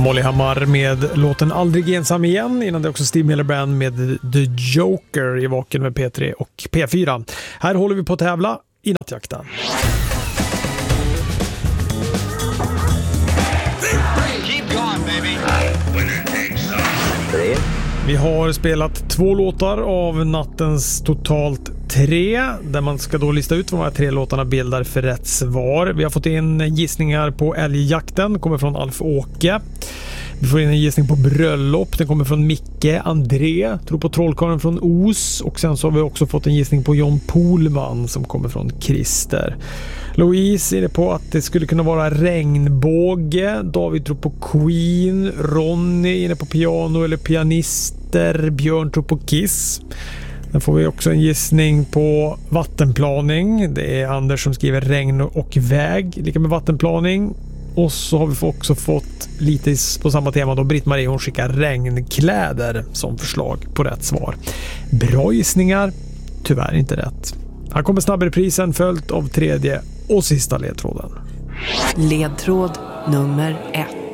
Molly Hammar med låten Aldrig ensam igen. Innan det också Steve Miller Band med The Joker i Vaken med P3 och P4. Här håller vi på att tävla i Nattjakten. Vi har spelat 2 låtar av nattens totalt 3, där man ska då lista ut vad de här 3 låtarna bildar för rätt svar. Vi har fått in gissningar på älgjakten, kommer från Alf Åke. Vi får in en gissning på bröllop, den kommer från Micke André, tror på trollkarlen från Os, och sen så har vi också fått en gissning på John Pohlman som kommer från Christer. Louise är det på att det skulle kunna vara regnbåge. David tror på Queen. Ronny är inne på piano eller pianister. Björn tror på Kiss. Sen får vi också en gissning på vattenplaning. Det är Anders som skriver regn och väg, lika med vattenplaning. Och så har vi också fått lite på samma tema då. Britt-Marie, hon skickar regnkläder som förslag på rätt svar. Bra gissningar, tyvärr inte rätt. Här kommer snabbreprisen följt av 3:e och sista ledtråden. Ledtråd nummer 1.